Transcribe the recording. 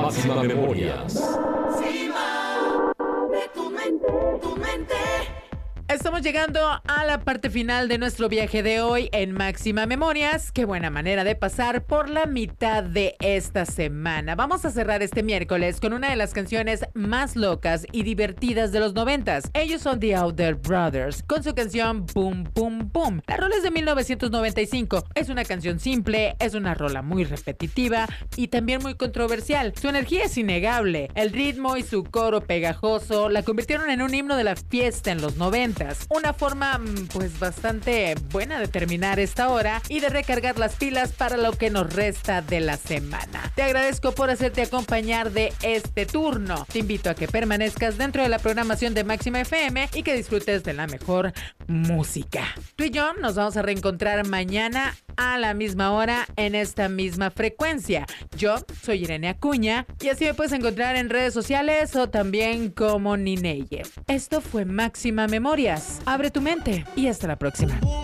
Máxima Memorias. Tu mente. Estamos llegando a la parte final de nuestro viaje de hoy en Máxima Memorias. Qué buena manera de pasar por la mitad de esta semana. Vamos a cerrar este miércoles con una de las canciones más locas y divertidas de los 90s. Ellos son The Other Brothers, con su canción Boom Boom Boom. La rola es de 1995. Es una canción simple, es una rola muy repetitiva y también muy controversial. Su energía es innegable. El ritmo y su coro pegajoso la convirtieron en un himno de la fiesta en los 90s. Una forma pues bastante buena de terminar esta hora y de recargar las pilas para lo que nos resta de la semana. Te agradezco por hacerte acompañar de este turno. Te invito a que permanezcas dentro de la programación de Máxima FM y que disfrutes de la mejor música. Tú y yo nos vamos a reencontrar mañana a la misma hora en esta misma frecuencia. Yo soy Irene Acuña y así me puedes encontrar en redes sociales o también como Nineye. Esto fue Máxima Memorias. Abre tu mente y hasta la próxima.